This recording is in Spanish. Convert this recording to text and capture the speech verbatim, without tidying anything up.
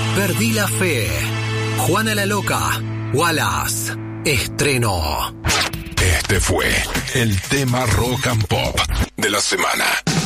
Perdí la fe. Juana la Loca. Wallace. Estreno. Este fue el tema rock and pop de la semana.